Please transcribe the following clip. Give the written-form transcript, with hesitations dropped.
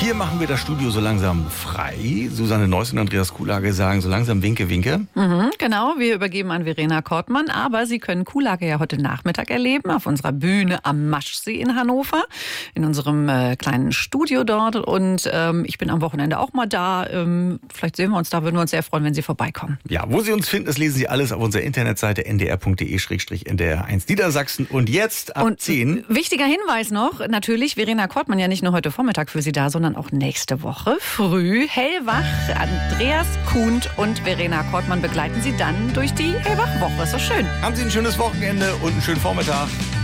Hier machen wir das Studio so langsam frei. Susanne Neuss und Andreas Kuhlage sagen so langsam Winke, Winke. Genau, wir übergeben an Verena Kortmann. Aber Sie können Kuhlage ja heute Nachmittag erleben auf unserer Bühne am Maschsee in Hannover. In unserem kleinen Studio dort. Und ich bin am Wochenende auch mal da. Vielleicht sehen wir uns da, würden wir uns sehr freuen, wenn Sie vorbeikommen. Ja, wo Sie uns finden, das lesen Sie alles auf unserer Internetseite ndr.de/ndr1 Niedersachsen. Und jetzt ab 10. Wichtiger Hinweis noch, natürlich Verena Kortmann ja nicht nur heute Vormittag für Sie da, sondern auch nächste Woche früh hellwach. Andreas Kuhnt und Verena Kortmann begleiten Sie dann durch die Hellwach-Woche. Ist doch schön. Haben Sie ein schönes Wochenende und einen schönen Vormittag.